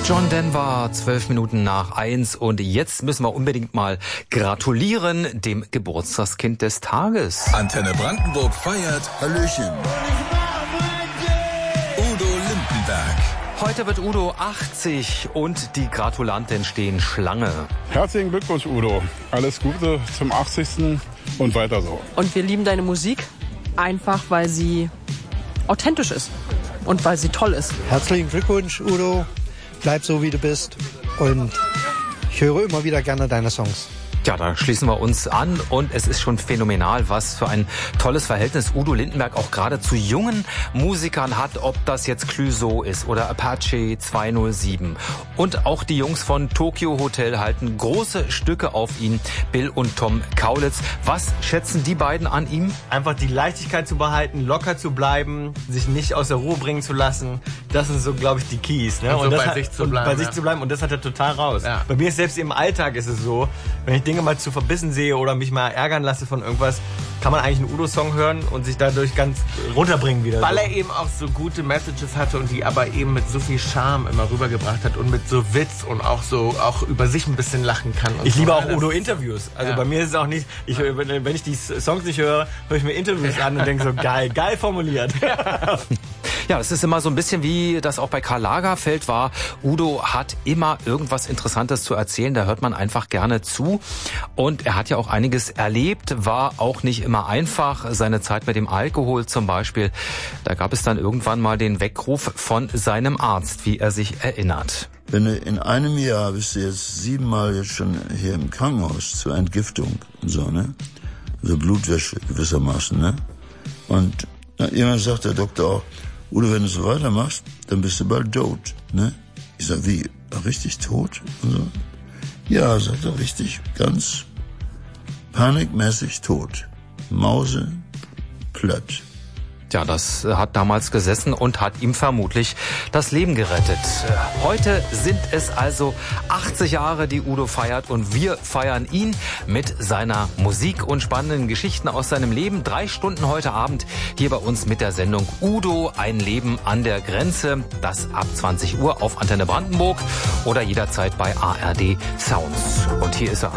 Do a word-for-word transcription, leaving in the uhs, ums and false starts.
John Denver, zwölf Minuten nach eins. Und jetzt müssen wir unbedingt mal gratulieren dem Geburtstagskind des Tages. Antenne Brandenburg feiert Hallöchen. Udo Lindenberg. Heute wird Udo achtzig und die Gratulanten stehen Schlange. Herzlichen Glückwunsch, Udo. Alles Gute zum achtzigsten und weiter so. Und wir lieben deine Musik, einfach weil sie authentisch ist und weil sie toll ist. Herzlichen Glückwunsch, Udo. Bleib so, wie du bist. Und ich höre immer wieder gerne deine Songs. Ja, da schließen wir uns an und es ist schon phänomenal, was für ein tolles Verhältnis Udo Lindenberg auch gerade zu jungen Musikern hat, ob das jetzt Clouseau ist oder Apache zweihundertsieben. Und auch die Jungs von Tokyo Hotel halten große Stücke auf ihn, Bill und Tom Kaulitz. Was schätzen die beiden an ihm? Einfach die Leichtigkeit zu behalten, locker zu bleiben, sich nicht aus der Ruhe bringen zu lassen. Das sind so, glaube ich, die Keys. Ne? Und, und so das bei hat, sich zu und bleiben. bei sich ja. zu bleiben. Und das hat er total raus. Ja. Bei mir ist selbst im Alltag ist es so, wenn ich Dinge mal zu verbissen sehe oder mich mal ärgern lasse von irgendwas, kann man eigentlich einen Udo-Song hören und sich dadurch ganz runterbringen wieder. Weil so. er eben auch so gute Messages hatte und die aber eben mit so viel Charme immer rübergebracht hat und mit so Witz und auch so auch über sich ein bisschen lachen kann. Und Ich so. liebe auch Alles. Udo-Interviews. Also Ja. bei mir ist es auch nicht, ich, Ja. wenn ich die Songs nicht höre, höre ich mir Interviews an und denke so, geil, geil formuliert. Ja, es ist immer so ein bisschen wie das auch bei Karl Lagerfeld war. Udo hat immer irgendwas Interessantes zu erzählen, da hört man einfach gerne zu. Und er hat ja auch einiges erlebt, war auch nicht immer einfach. Seine Zeit mit dem Alkohol zum Beispiel, da gab es dann irgendwann mal den Weckruf von seinem Arzt, wie er sich erinnert. Wenn du in einem Jahr bist du jetzt siebenmal jetzt schon hier im Krankenhaus zur Entgiftung und so, ne? Also Blutwäsche gewissermaßen, ne? Und na, irgendwann sagt der Doktor auch, Udo, wenn du so weitermachst, dann bist du bald tot, ne? Ich sag, wie, richtig tot? Und so. Ja, sagt er, richtig, ganz panikmäßig tot. Mause, platt. Ja, das hat damals gesessen und hat ihm vermutlich das Leben gerettet. Heute sind es also achtzig Jahre, die Udo feiert und wir feiern ihn mit seiner Musik und spannenden Geschichten aus seinem Leben. Drei Stunden heute Abend hier bei uns mit der Sendung Udo, ein Leben an der Grenze. Das ab zwanzig Uhr auf Antenne Brandenburg oder jederzeit bei A R D Sounds. Und hier ist er.